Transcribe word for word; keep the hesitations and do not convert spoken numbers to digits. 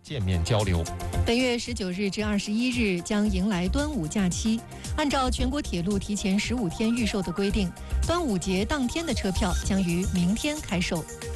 见面交流。 本月十九日至二十一日将迎来端午假期，按照全国铁路提前十五天预售的规定，端午节当天的车票将于明天开售。